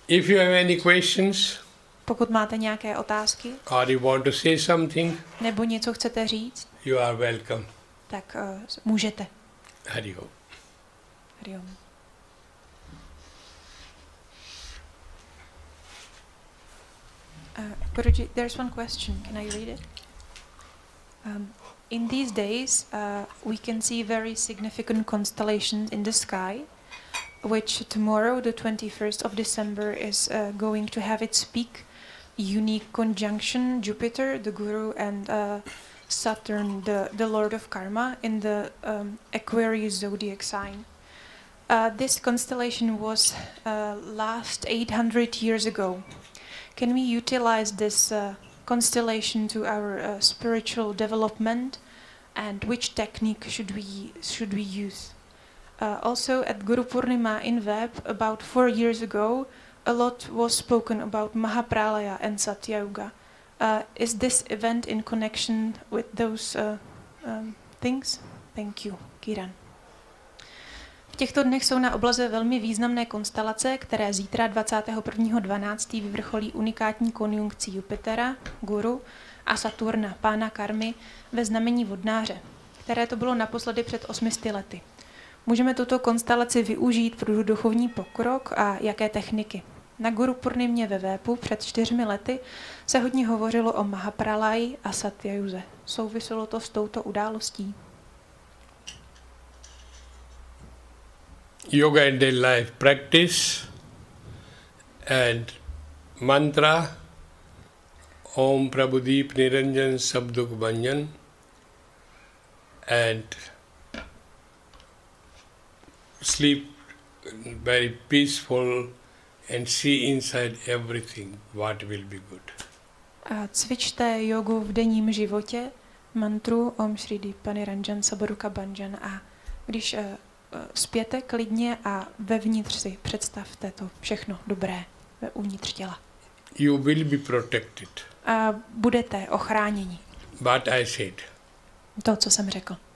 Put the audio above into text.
If you have any questions, Pokud máte nějaké otázky, or you want to say something, nebo něco chcete říct, you are welcome. tak můžete. Hari Om. Hari Om. Guruji, there's one question. Can I read it? In these days, we can see very significant constellations in the sky, which tomorrow, the 21st of December, is going to have its peak. Unique conjunction Jupiter, the Guru, and Saturn, the Lord of Karma, in the Aquarius zodiac sign. This constellation was last 800 years ago. Can we utilize this constellation to our spiritual development, and which technique should we use? Also, at Guru Purnima in Web about 4 years ago, a lot was spoken about Mahapralaya and Satyayuga. Is this event in connection with those things? Thank you. Kiran. V těchto dnech jsou na obloze velmi významné konstelace, které zítra 21.12. vyvrcholí unikátní konjunkcí Jupitera, Guru, a Saturna, pána karmy, ve znamení vodnáře, které to bylo naposledy před 800 lety. Můžeme tuto konstelaci využít pro duchovní pokrok a jaké techniky? Na Guru Purnimě ve Vépu před 4 lety se hodně hovořilo o Mahapralaji a Satyayuze. Souviselo to s touto událostí? Yoga and daily life practice and mantra Om Prabhudeep Niranjan Sabduk Banjan and sleep very peaceful and see inside everything what will be good. A cvičte jogu v denním životě, mantru Om Shri Deepa Niranjan Sabduka Banjan, a když spěte klidně a vevnitř si představte to všechno dobré uvnitř těla. You will be protected. A budete ochráněni. But I said. To, co jsem řekl.